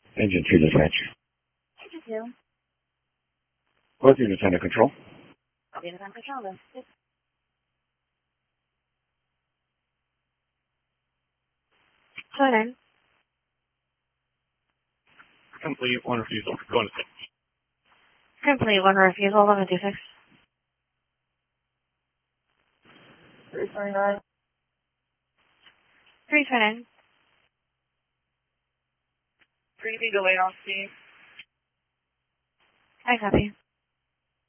Engine 2 dispatch. Engine 2. Both units under control. Units under control, then. Yes. Turn in. Complete, one refusal. Going to 6. Complete, one refusal, 1126. 329. 3 turn in. 3B delay on scene. I copy.